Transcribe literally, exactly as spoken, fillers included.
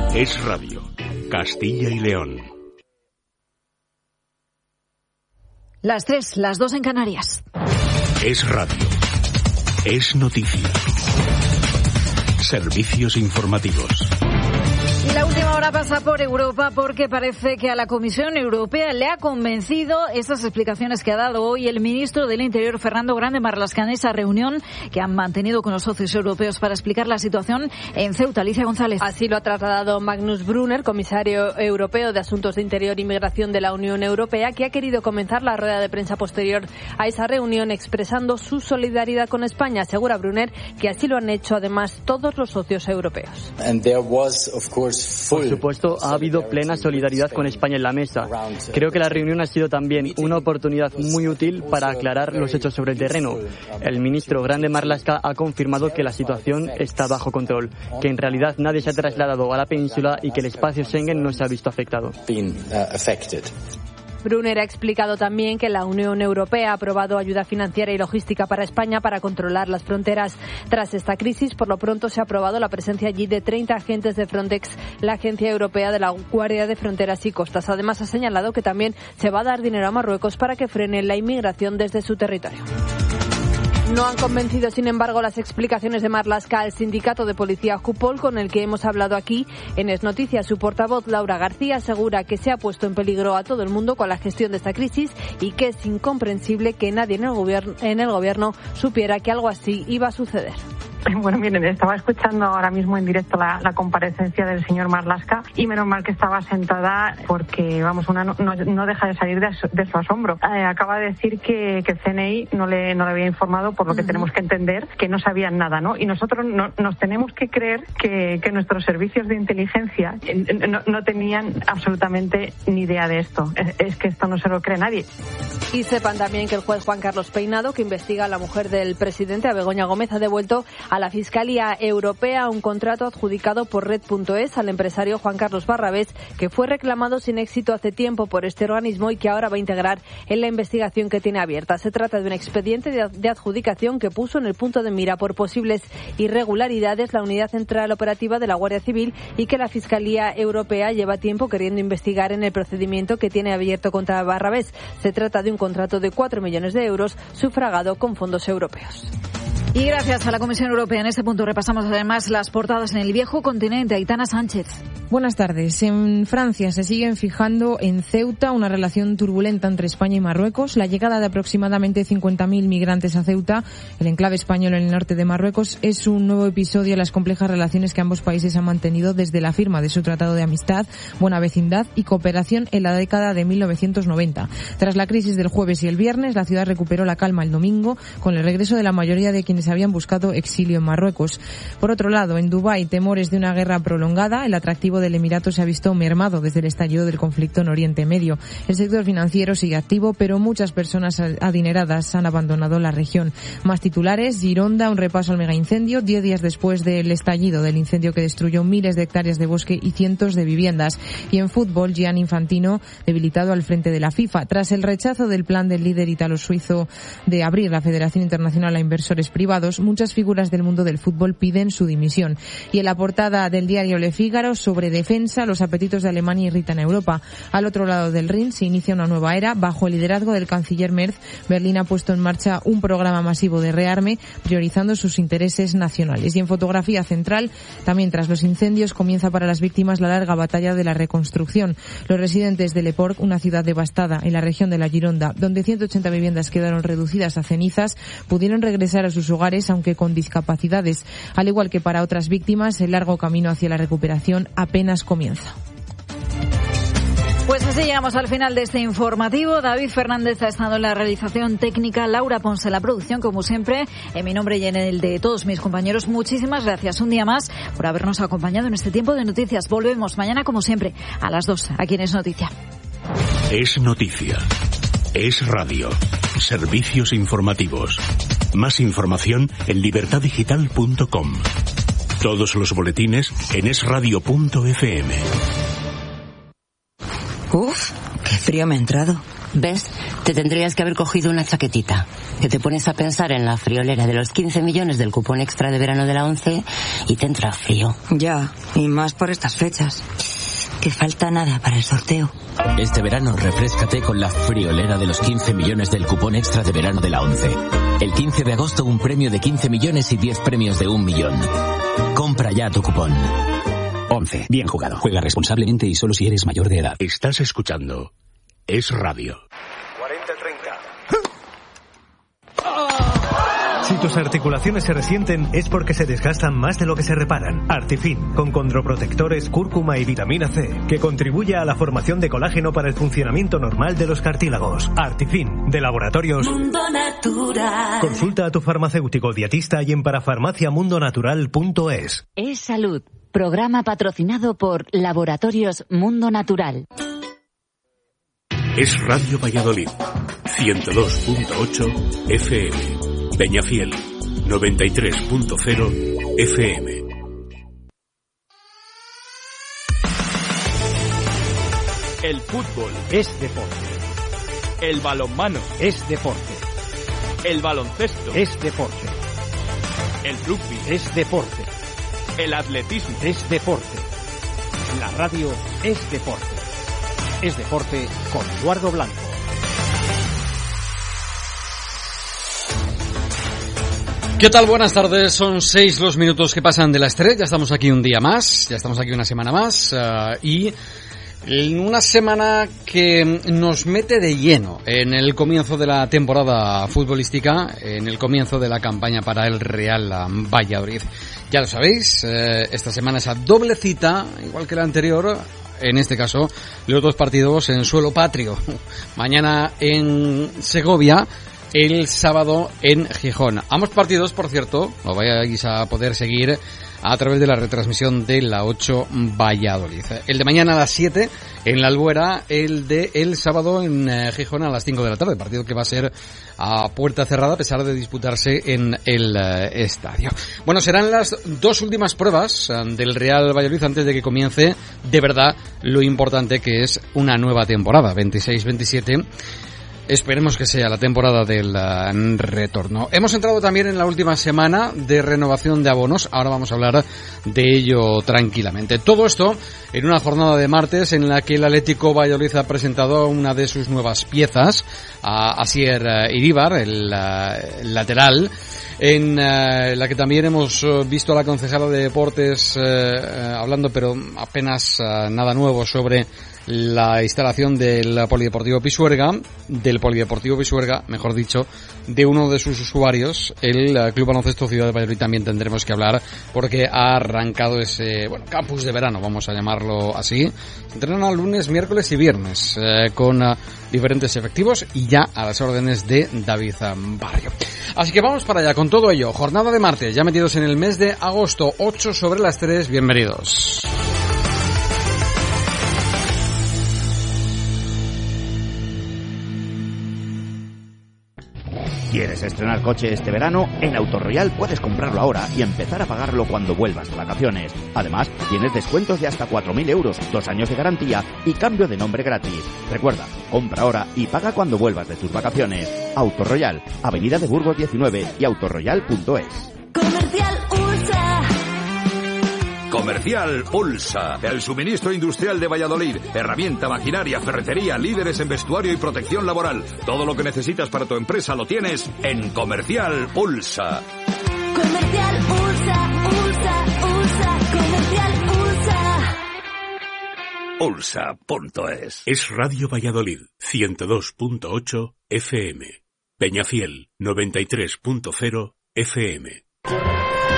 Es Radio, Castilla y León. Las tres, las dos en Canarias. Es Radio. Es noticia. Servicios informativos. Y la última hora pasa por Europa porque parece que a la Comisión Europea le ha convencido estas explicaciones que ha dado hoy el ministro del Interior, Fernando Grande Marlaska, en esa reunión que han mantenido con los socios europeos para explicar la situación en Ceuta. Alicia González. Así lo ha trasladado Magnus Brunner, comisario europeo de Asuntos de Interior y Migración de la Unión Europea, que ha querido comenzar la rueda de prensa posterior a esa reunión expresando su solidaridad con España. Asegura Brunner que así lo han hecho además todos los socios europeos. Por supuesto, ha habido plena solidaridad con España en la mesa. Creo que la reunión ha sido también una oportunidad muy útil para aclarar los hechos sobre el terreno. El ministro Grande Marlaska ha confirmado que la situación está bajo control, que en realidad nadie se ha trasladado a la península y que el espacio Schengen no se ha visto afectado. Brunner ha explicado también que la Unión Europea ha aprobado ayuda financiera y logística para España para controlar las fronteras. Tras esta crisis, por lo pronto se ha aprobado la presencia allí de treinta agentes de Frontex, la Agencia Europea de la Guardia de Fronteras y Costas. Además, ha señalado que también se va a dar dinero a Marruecos para que frene la inmigración desde su territorio. No han convencido, sin embargo, las explicaciones de Marlaska al sindicato de policía Jupol, con el que hemos hablado aquí en Es Noticias. Su portavoz, Laura García, asegura que se ha puesto en peligro a todo el mundo con la gestión de esta crisis y que es incomprensible que nadie en el gobierno, en el gobierno supiera que algo así iba a suceder. Bueno, miren, estaba escuchando ahora mismo en directo la, la comparecencia del señor Marlaska y menos mal que estaba sentada porque, vamos, una no, no, no deja de salir de su, de su asombro. Eh, acaba de decir que, que el C N I no le, no le había informado, por lo que uh-huh. tenemos que entender que no sabían nada, ¿no? Y nosotros no, nos tenemos que creer que, que nuestros servicios de inteligencia no, no tenían absolutamente ni idea de esto. Es, es que esto no se lo cree nadie. Y sepan también que el juez Juan Carlos Peinado, que investiga a la mujer del presidente, a Begoña Gómez, ha devuelto a la Fiscalía Europea un contrato adjudicado por Red punto es al empresario Juan Carlos Barrabés, que fue reclamado sin éxito hace tiempo por este organismo y que ahora va a integrar en la investigación que tiene abierta. Se trata de un expediente de adjudicación que puso en el punto de mira por posibles irregularidades la Unidad Central Operativa de la Guardia Civil y que la Fiscalía Europea lleva tiempo queriendo investigar en el procedimiento que tiene abierto contra Barrabés. Se trata de un contrato de cuatro millones de euros sufragado con fondos europeos. Y gracias a la Comisión Europea, en este punto repasamos además las portadas en el viejo continente. Aitana Sánchez. Buenas tardes. En Francia se siguen fijando en Ceuta una relación turbulenta entre España y Marruecos. La llegada de aproximadamente cincuenta mil migrantes a Ceuta, el enclave español en el norte de Marruecos, es un nuevo episodio en las complejas relaciones que ambos países han mantenido desde la firma de su Tratado de Amistad, Buena Vecindad y Cooperación en la década de mil novecientos noventa. Tras la crisis del jueves y el viernes, la ciudad recuperó la calma el domingo con el regreso de la mayoría de quienes habían buscado exilio en Marruecos. Por otro lado, en Dubái, temores de una guerra prolongada. El atractivo del Emirato se ha visto mermado desde el estallido del conflicto en Oriente Medio. El sector financiero sigue activo, pero muchas personas adineradas han abandonado la región. Más titulares: Gironda, un repaso al megaincendio, diez días después del estallido del incendio que destruyó miles de hectáreas de bosque y cientos de viviendas. Y en fútbol, Gianni Infantino, debilitado al frente de la FIFA. Tras el rechazo del plan del líder italo-suizo de abrir la Federación Internacional a inversores privados, muchas figuras del mundo del fútbol piden su dimisión. Y en la portada del diario Le Figaro, sobre defensa, los apetitos de Alemania irritan a Europa. Al otro lado del Rin se inicia una nueva era. Bajo el liderazgo del canciller Merz, Berlín ha puesto en marcha un programa masivo de rearme, priorizando sus intereses nacionales. Y en fotografía central, también tras los incendios, comienza para las víctimas la larga batalla de la reconstrucción. Los residentes de Le Port, una ciudad devastada en la región de la Gironda, donde ciento ochenta viviendas quedaron reducidas a cenizas, pudieron regresar a sus hogares, aunque con discapacidades. Al igual que para otras víctimas, el largo camino hacia la recuperación apenas comienza. Pues así llegamos al final de este informativo. David Fernández ha estado en la realización técnica, Laura Ponce en la producción, como siempre. En mi nombre y en el de todos mis compañeros, muchísimas gracias un día más por habernos acompañado en este tiempo de noticias. Volvemos mañana, como siempre, a las dos, aquí en Es Noticia. Es Noticia. Es Radio. Servicios informativos. Más información en libertad digital punto com. Todos los boletines en es radio punto efe eme. Uf, qué frío me ha entrado. ¿Ves? Te tendrías que haber cogido una chaquetita. Que te pones a pensar en la friolera de los quince millones del cupón extra de verano de la ONCE y te entra frío. Ya, y más por estas fechas. Que falta nada para el sorteo. Este verano refréscate con la friolera de los quince millones del cupón extra de verano de la ONCE. El quince de agosto un premio de quince millones y diez premios de un millón. Compra ya tu cupón. ONCE. Bien jugado. Juega responsablemente y solo si eres mayor de edad. Estás escuchando Es Radio. cuarenta treinta. Si tus articulaciones se resienten es porque se desgastan más de lo que se reparan. Artifin, con condroprotectores, cúrcuma y vitamina C, que contribuye a la formación de colágeno para el funcionamiento normal de los cartílagos. Artifin, de Laboratorios Mundo Natural. Consulta a tu farmacéutico dietista y en parafarmacia mundo natural punto es. Es Salud, programa patrocinado por Laboratorios Mundo Natural. Es Radio Valladolid, ciento dos punto ocho F M. Peñafiel, noventa y tres punto cero F M. El fútbol es deporte. El balonmano es deporte. El baloncesto es deporte. El rugby es deporte. El atletismo es deporte. La radio es deporte. Es deporte con Eduardo Blanco. ¿Qué tal? Buenas tardes. Son seis los minutos que pasan de las tres. Ya estamos aquí un día más. Ya estamos aquí una semana más. Uh, y en una semana que nos mete de lleno en el comienzo de la temporada futbolística, en el comienzo de la campaña para el Real Valladolid. Ya lo sabéis, eh, esta semana esa doble cita, igual que la anterior. En este caso, los dos partidos en suelo patrio. Mañana en Segovia, el sábado en Gijón. Ambos partidos, por cierto, lo vais a poder seguir a través de la retransmisión de la ocho Valladolid. El de mañana a las siete en la Albuera, el de el sábado en eh, Gijón a las cinco de la tarde, partido que va a ser a puerta cerrada a pesar de disputarse en el eh, estadio. Bueno, serán las dos últimas pruebas eh, del Real Valladolid antes de que comience de verdad lo importante que es una nueva temporada, veintiséis veintisiete. Esperemos que sea la temporada del uh, retorno. Hemos entrado también en la última semana de renovación de abonos. Ahora vamos a hablar de ello tranquilamente. Todo esto en una jornada de martes en la que el Atlético Valladolid ha presentado una de sus nuevas piezas, a Asier uh, Iríbar, el, uh, el lateral, en uh, la que también hemos uh, visto a la concejala de Deportes uh, uh, hablando, pero apenas uh, nada nuevo sobre la instalación del Polideportivo Pisuerga, del Polideportivo Pisuerga, mejor dicho, de uno de sus usuarios, el Club Baloncesto Ciudad de Valladolid. También tendremos que hablar porque ha arrancado ese, bueno, campus de verano, vamos a llamarlo así. Entrenan lunes, miércoles y viernes eh, con uh, diferentes efectivos y ya a las órdenes de David Barrio. Así que vamos para allá con todo ello. Jornada de martes, ya metidos en el mes de agosto, ocho sobre las tres. Bienvenidos. ¿Quieres estrenar coche este verano? En Autoroyal puedes comprarlo ahora y empezar a pagarlo cuando vuelvas de vacaciones. Además, tienes descuentos de hasta cuatro mil euros, dos años de garantía y cambio de nombre gratis. Recuerda, compra ahora y paga cuando vuelvas de tus vacaciones. Autoroyal, Avenida de Burgos diecinueve y autoroyal punto es. Comercial Ursa. Comercial Ulsa, el suministro industrial de Valladolid. Herramienta, maquinaria, ferretería, líderes en vestuario y protección laboral. Todo lo que necesitas para tu empresa lo tienes en Comercial Ulsa. Comercial Ulsa, Ulsa, Ulsa, Comercial Ulsa. Ulsa punto es. Es Radio Valladolid, ciento dos punto ocho F M. Peñafiel, noventa y tres punto cero F M.